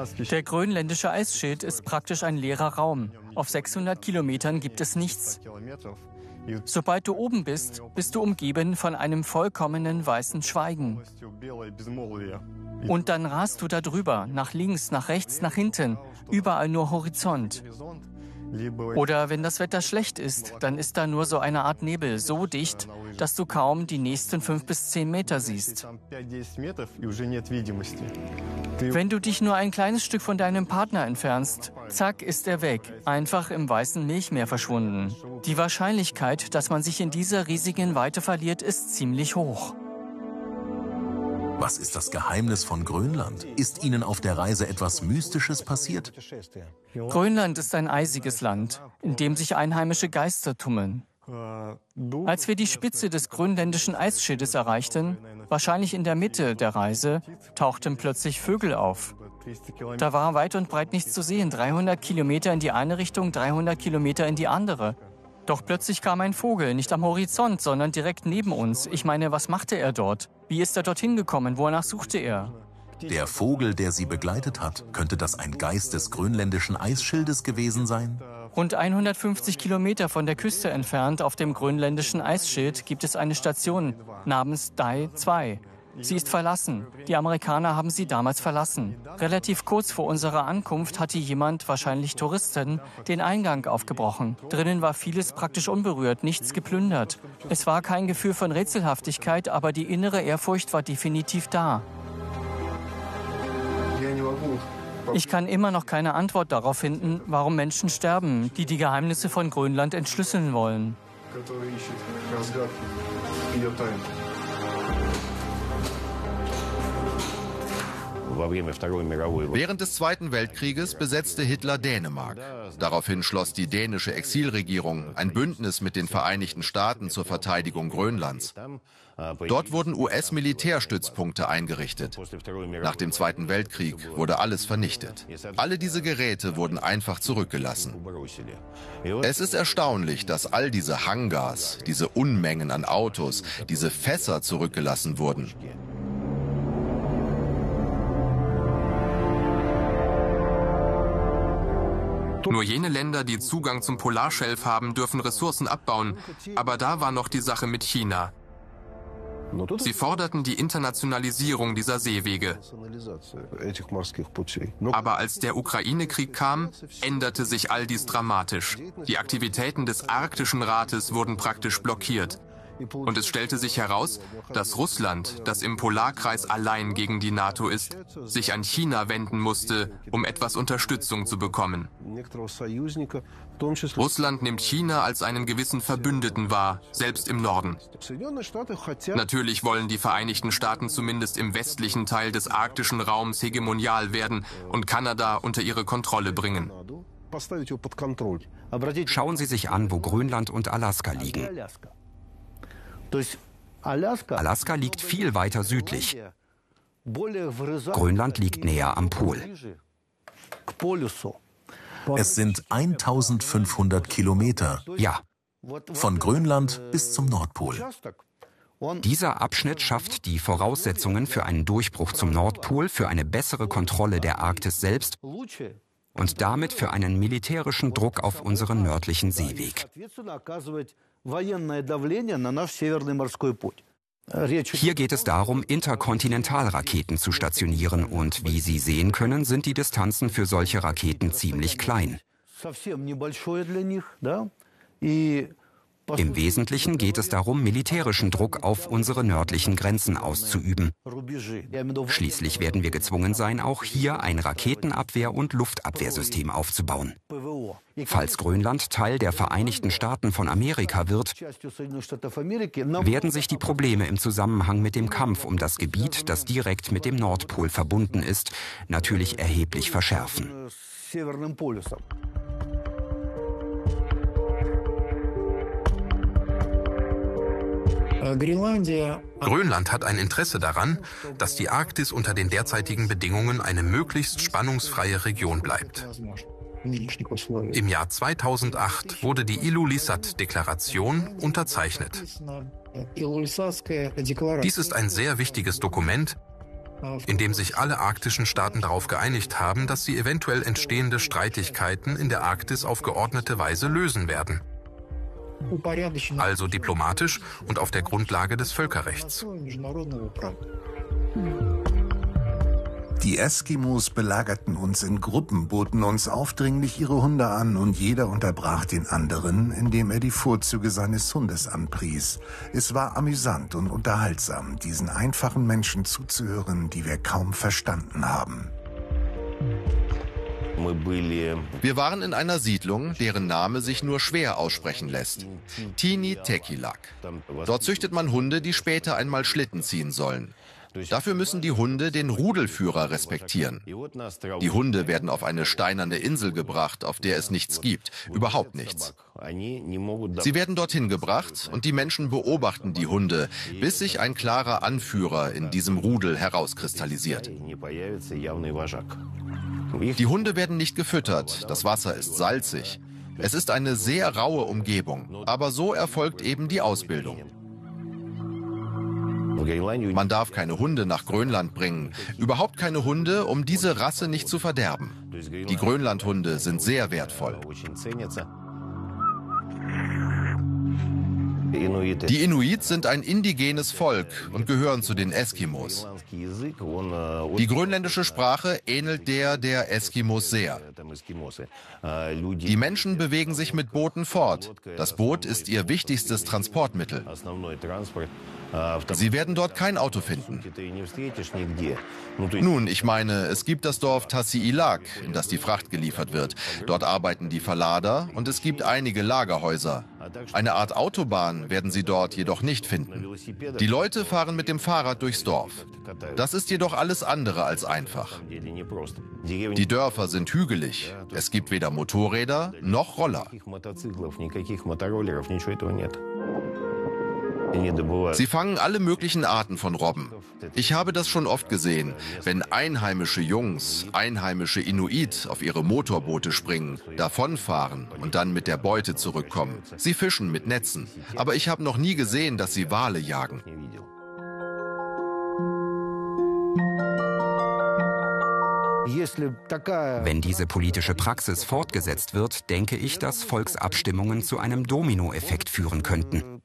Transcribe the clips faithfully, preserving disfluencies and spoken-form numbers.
Der grönländische Eisschild ist praktisch ein leerer Raum. Auf sechshundert Kilometern gibt es nichts. Sobald du oben bist, bist du umgeben von einem vollkommenen weißen Schweigen. Und dann rast du da drüber, nach links, nach rechts, nach hinten, überall nur Horizont. Oder wenn das Wetter schlecht ist, dann ist da nur so eine Art Nebel, so dicht, dass du kaum die nächsten fünf bis zehn Meter siehst. Wenn du dich nur ein kleines Stück von deinem Partner entfernst, zack, ist er weg, einfach im weißen Milchmeer verschwunden. Die Wahrscheinlichkeit, dass man sich in dieser riesigen Weite verliert, ist ziemlich hoch. Was ist das Geheimnis von Grönland? Ist Ihnen auf der Reise etwas Mystisches passiert? Grönland ist ein eisiges Land, in dem sich einheimische Geister tummeln. Als wir die Spitze des grönländischen Eisschildes erreichten, wahrscheinlich in der Mitte der Reise, tauchten plötzlich Vögel auf. Da war weit und breit nichts zu sehen, dreihundert Kilometer in die eine Richtung, dreihundert Kilometer in die andere. Doch plötzlich kam ein Vogel, nicht am Horizont, sondern direkt neben uns. Ich meine, was machte er dort? Wie ist er dorthin gekommen? Wonach suchte er? Der Vogel, der Sie begleitet hat, könnte das ein Geist des grönländischen Eisschildes gewesen sein? Rund hundertfünfzig Kilometer von der Küste entfernt auf dem grönländischen Eisschild gibt es eine Station namens Dai zwei. Sie ist verlassen. Die Amerikaner haben sie damals verlassen. Relativ kurz vor unserer Ankunft hatte jemand, wahrscheinlich Touristen, den Eingang aufgebrochen. Drinnen war vieles praktisch unberührt, nichts geplündert. Es war kein Gefühl von Rätselhaftigkeit, aber die innere Ehrfurcht war definitiv da. Ich kann immer noch keine Antwort darauf finden, warum Menschen sterben, die die Geheimnisse von Grönland entschlüsseln wollen. Während des Zweiten Weltkrieges besetzte Hitler Dänemark. Daraufhin schloss die dänische Exilregierung ein Bündnis mit den Vereinigten Staaten zur Verteidigung Grönlands. Dort wurden U S-Militärstützpunkte eingerichtet. Nach dem Zweiten Weltkrieg wurde alles vernichtet. Alle diese Geräte wurden einfach zurückgelassen. Es ist erstaunlich, dass all diese Hangars, diese Unmengen an Autos, diese Fässer zurückgelassen wurden. Nur jene Länder, die Zugang zum Polarschelf haben, dürfen Ressourcen abbauen. Aber da war noch die Sache mit China. Sie forderten die Internationalisierung dieser Seewege. Aber als der Ukraine-Krieg kam, änderte sich all dies dramatisch. Die Aktivitäten des Arktischen Rates wurden praktisch blockiert. Und es stellte sich heraus, dass Russland, das im Polarkreis allein gegen die NATO ist, sich an China wenden musste, um etwas Unterstützung zu bekommen. Russland nimmt China als einen gewissen Verbündeten wahr, selbst im Norden. Natürlich wollen die Vereinigten Staaten zumindest im westlichen Teil des arktischen Raums hegemonial werden und Kanada unter ihre Kontrolle bringen. Schauen Sie sich an, wo Grönland und Alaska liegen. Alaska liegt viel weiter südlich. Grönland liegt näher am Pol. Es sind eintausendfünfhundert Kilometer. Ja. Von Grönland bis zum Nordpol. Dieser Abschnitt schafft die Voraussetzungen für einen Durchbruch zum Nordpol, für eine bessere Kontrolle der Arktis selbst und damit für einen militärischen Druck auf unseren nördlichen Seeweg. Hier geht es darum, Interkontinentalraketen zu stationieren und wie Sie sehen können, sind die Distanzen für solche Raketen ziemlich klein. Im Wesentlichen geht es darum, militärischen Druck auf unsere nördlichen Grenzen auszuüben. Schließlich werden wir gezwungen sein, auch hier ein Raketenabwehr- und Luftabwehrsystem aufzubauen. Falls Grönland Teil der Vereinigten Staaten von Amerika wird, werden sich die Probleme im Zusammenhang mit dem Kampf um das Gebiet, das direkt mit dem Nordpol verbunden ist, natürlich erheblich verschärfen. Grönland hat ein Interesse daran, dass die Arktis unter den derzeitigen Bedingungen eine möglichst spannungsfreie Region bleibt. Im Jahr zweitausendacht wurde die Ilulissat-Deklaration unterzeichnet. Dies ist ein sehr wichtiges Dokument, in dem sich alle arktischen Staaten darauf geeinigt haben, dass sie eventuell entstehende Streitigkeiten in der Arktis auf geordnete Weise lösen werden. Also diplomatisch und auf der Grundlage des Völkerrechts. Die Eskimos belagerten uns in Gruppen, boten uns aufdringlich ihre Hunde an und jeder unterbrach den anderen, indem er die Vorzüge seines Hundes anpries. Es war amüsant und unterhaltsam, diesen einfachen Menschen zuzuhören, die wir kaum verstanden haben. Wir waren in einer Siedlung, deren Name sich nur schwer aussprechen lässt. Tini Tekilak. Dort züchtet man Hunde, die später einmal Schlitten ziehen sollen. Dafür müssen die Hunde den Rudelführer respektieren. Die Hunde werden auf eine steinerne Insel gebracht, auf der es nichts gibt, überhaupt nichts. Sie werden dorthin gebracht und die Menschen beobachten die Hunde, bis sich ein klarer Anführer in diesem Rudel herauskristallisiert. Die Hunde werden nicht gefüttert, das Wasser ist salzig. Es ist eine sehr raue Umgebung, aber so erfolgt eben die Ausbildung. Man darf keine Hunde nach Grönland bringen, überhaupt keine Hunde, um diese Rasse nicht zu verderben. Die Grönlandhunde sind sehr wertvoll. Die Inuit sind ein indigenes Volk und gehören zu den Eskimos. Die grönländische Sprache ähnelt der der Eskimos sehr. Die Menschen bewegen sich mit Booten fort. Das Boot ist ihr wichtigstes Transportmittel. Sie werden dort kein Auto finden. Nun, ich meine, es gibt das Dorf Tasiilaq, in das die Fracht geliefert wird. Dort arbeiten die Verlader und es gibt einige Lagerhäuser. Eine Art Autobahn werden Sie dort jedoch nicht finden. Die Leute fahren mit dem Fahrrad durchs Dorf. Das ist jedoch alles andere als einfach. Die Dörfer sind hügelig. Es gibt weder Motorräder noch Roller. Sie fangen alle möglichen Arten von Robben. Ich habe das schon oft gesehen, wenn einheimische Jungs, einheimische Inuit auf ihre Motorboote springen, davonfahren und dann mit der Beute zurückkommen. Sie fischen mit Netzen, aber ich habe noch nie gesehen, dass sie Wale jagen. Wenn diese politische Praxis fortgesetzt wird, denke ich, dass Volksabstimmungen zu einem Dominoeffekt führen könnten.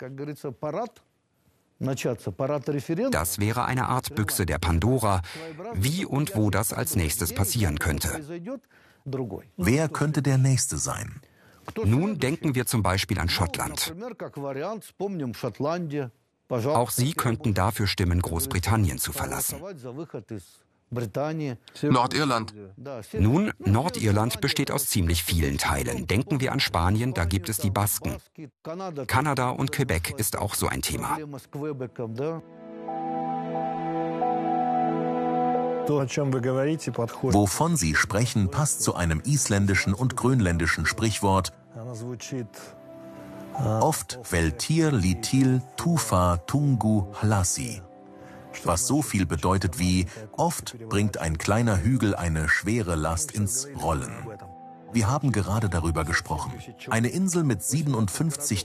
Das wäre eine Art Büchse der Pandora, wie und wo das als nächstes passieren könnte. Wer könnte der Nächste sein? Nun denken wir zum Beispiel an Schottland. Auch sie könnten dafür stimmen, Großbritannien zu verlassen. Nordirland. Nun, Nordirland besteht aus ziemlich vielen Teilen. Denken wir an Spanien, da gibt es die Basken. Kanada und Quebec ist auch so ein Thema. Wovon Sie sprechen, passt zu einem isländischen und grönländischen Sprichwort. Oft veltir litil tufa tungu halasi. Was so viel bedeutet wie, oft bringt ein kleiner Hügel eine schwere Last ins Rollen. Wir haben gerade darüber gesprochen. Eine Insel mit siebenundfünfzig